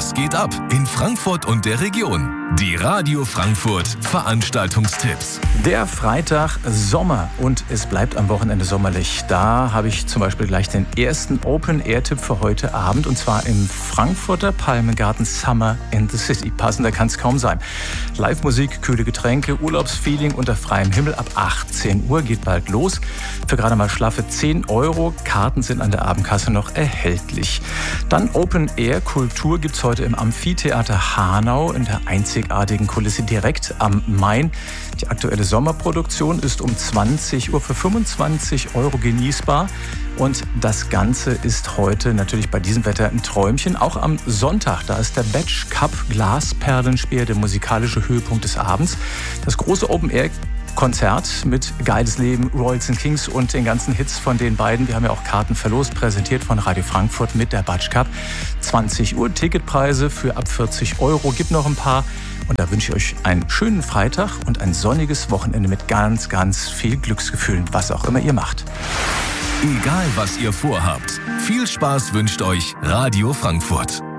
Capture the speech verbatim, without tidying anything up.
Was geht ab in Frankfurt und der Region? Die Radio Frankfurt Veranstaltungstipps. Der Freitag Sommer und es bleibt am Wochenende sommerlich. Da habe ich zum Beispiel gleich den ersten Open-Air-Tipp für heute Abend und zwar im Frankfurter Palmengarten Summer in the City. Passender kann es kaum sein. Live-Musik, kühle Getränke, Urlaubsfeeling unter freiem Himmel ab achtzehn Uhr geht bald los. Für gerade mal schlaffe zehn Euro. Karten sind an der Abendkasse noch erhältlich. Dann Open-Air-Kultur gibt es heute im Amphitheater Hanau in der einzigartigen Kulisse direkt am Main. Die aktuelle Sommerproduktion ist um zwanzig Uhr für fünfundzwanzig Euro genießbar. Und das Ganze ist heute natürlich bei diesem Wetter ein Träumchen. Auch am Sonntag, da ist der Batch Cup Glasperlenspiel der musikalische Höhepunkt des Abends. Das große Open-Air-Konzert mit Geiles Leben, Royals and Kings und den ganzen Hits von den beiden. Wir haben ja auch Karten verlost, präsentiert von Radio Frankfurt mit der Batch Cup. zwanzig Uhr Ticketpreise für ab vierzig Euro. Gibt noch ein paar. Und da wünsche ich euch einen schönen Freitag und ein sonniges Wochenende mit ganz, ganz viel Glücksgefühlen, was auch immer ihr macht. Egal, was ihr vorhabt, viel Spaß wünscht euch Radio Frankfurt.